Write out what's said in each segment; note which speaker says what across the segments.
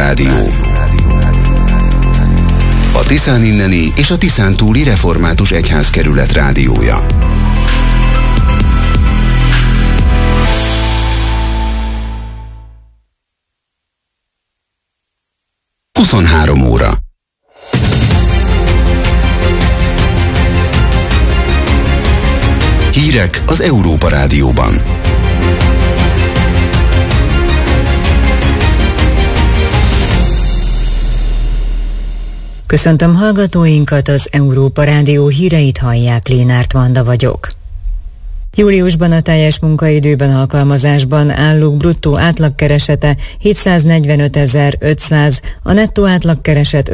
Speaker 1: Rádió. A Tiszán inneni és a Tiszán túli református egyházkerület rádiója. Huszonhárom óra. Hírek az Európa Rádióban.
Speaker 2: Köszöntöm hallgatóinkat, az Európa Rádió híreit hallják, Lénárt Vanda vagyok. Júliusban a teljes munkaidőben alkalmazásban állók bruttó átlagkeresete 745.500, a nettó átlagkereset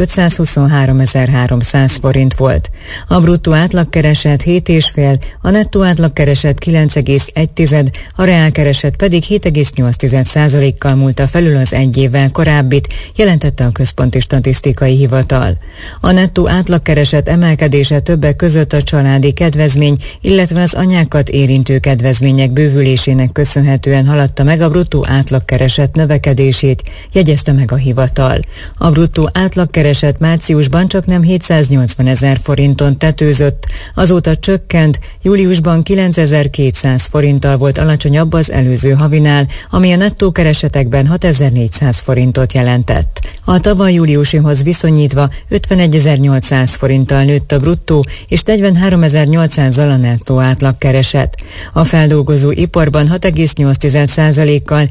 Speaker 2: 523.300 forint volt. A bruttó átlagkereset 7,5, a nettó átlagkereset 9,1, a reálkereset pedig 7,8%-kal múlta felül az egy évvel korábbit, jelentette a Központi Statisztikai Hivatal. A nettó átlagkereset emelkedése többek között a családi kedvezmény, illetve az anyákat érintő kedvezmények bővülésének köszönhetően haladta meg a bruttó átlagkereset növekedését, jegyezte meg a hivatal. A bruttó átlagkereset márciusban csaknem 780.000 forinton tetőzött, azóta csökkent, júliusban 9.200 forinttal volt alacsonyabb az előző havinál, ami a nettó keresetekben 6.400 forintot jelentett. A tavaly júliusihoz viszonyítva 51.800 forinttal nőtt a bruttó és 43.800-zal a nettó átlagkereset. A feldolgozó iparban 6,8%-kal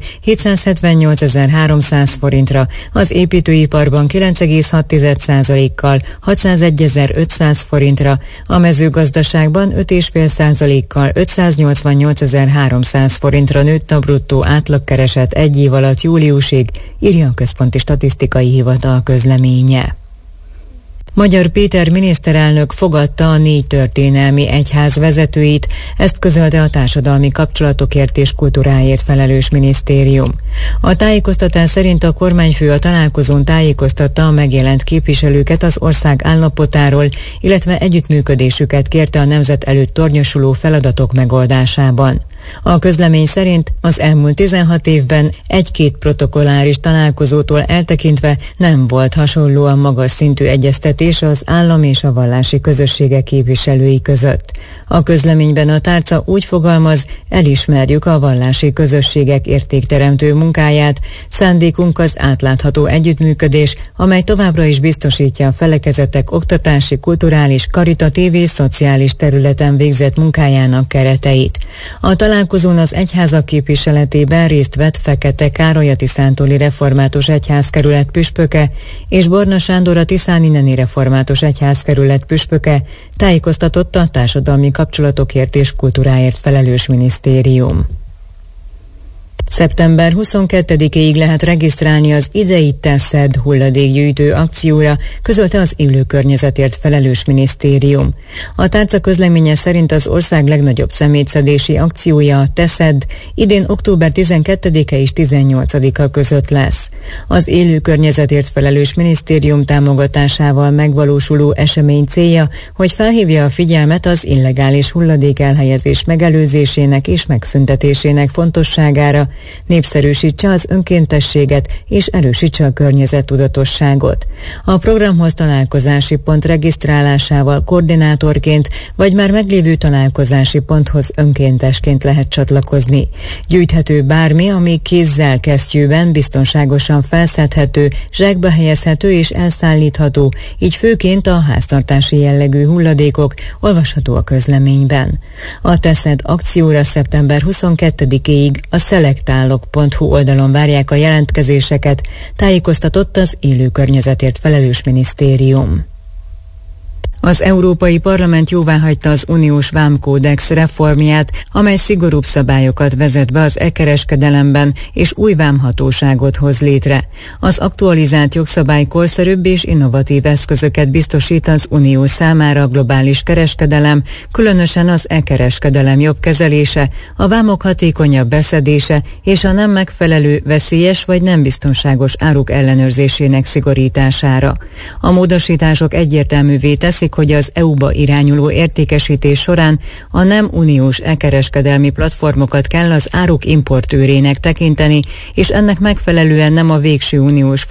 Speaker 2: 778.300 forintra, az építőiparban 9,6%-kal 601.500 forintra, a mezőgazdaságban 5,5%-kal 588.300 forintra nőtt a bruttó átlagkereset egy év alatt júliusig, írja a Központi Statisztikai Hivatal közleménye. Magyar Péter miniszterelnök fogadta a 4 történelmi egyház vezetőit, ezt közölte a Társadalmi Kapcsolatokért és Kultúráért felelős minisztérium. A tájékoztatás szerint a kormányfő a találkozón tájékoztatta a megjelent képviselőket az ország állapotáról, illetve együttműködésüket kérte a nemzet előtt tornyosuló feladatok megoldásában. A közlemény szerint az elmúlt 16 évben egy-két protokolláris találkozótól eltekintve nem volt hasonlóan magas szintű egyeztetés az állam és a vallási közösségek képviselői között. A közleményben a tárca úgy fogalmaz, elismerjük a vallási közösségek értékteremtő munkáját, szándékunk az átlátható együttműködés, amely továbbra is biztosítja a felekezetek oktatási, kulturális, karitatív és szociális területen végzett munkájának kereteit. A találkozón az egyházak képviseletében részt vett Fekete Károly a tiszántúli református egyházkerület püspöke és Borna Sándor a tiszán inneni református egyházkerület püspöke, tájékoztatott a Társadalmi Kapcsolatokért és Kultúráért felelős minisztérium. Szeptember 22-ig lehet regisztrálni az idei TESZED hulladékgyűjtő akcióra, közölte az Élő Környezetért felelős minisztérium. A tárca közleménye szerint az ország legnagyobb szemétszedési akciója, a TESZED, idén október 12-e és 18-a között lesz. Az Élő Környezetért felelős minisztérium támogatásával megvalósuló esemény célja, hogy felhívja a figyelmet az illegális hulladék elhelyezés megelőzésének és megszüntetésének fontosságára, népszerűsítse az önkéntességet és erősítse a környezettudatosságot. A programhoz találkozási pont regisztrálásával koordinátorként vagy már meglévő találkozási ponthoz önkéntesként lehet csatlakozni. Gyűjthető bármi, ami kézzel kesztyűben biztonságosan felszedhető, zsákba helyezhető és elszállítható, így főként a háztartási jellegű hulladékok, olvasható a közleményben. A TESZED akcióra szeptember 22-ig a szelektálok.hu oldalon várják a jelentkezéseket, tájékoztatott az Élő Környezetért felelős minisztérium. Az Európai Parlament jóváhagyta az uniós vámkódex reformját, amely szigorúbb szabályokat vezet be az e-kereskedelemben és új vámhatóságot hoz létre. Az aktualizált jogszabály korszerűbb és innovatív eszközöket biztosít az unió számára a globális kereskedelem, különösen az e-kereskedelem jobb kezelése, a vámok hatékonyabb beszedése és a nem megfelelő, veszélyes vagy nem biztonságos áruk ellenőrzésének szigorítására. A módosítások egyértelművé teszik, hogy az EU-ba irányuló értékesítés során a nem uniós e-kereskedelmi platformokat kell az áruk importőrének tekinteni, és ennek megfelelően nem a végső uniós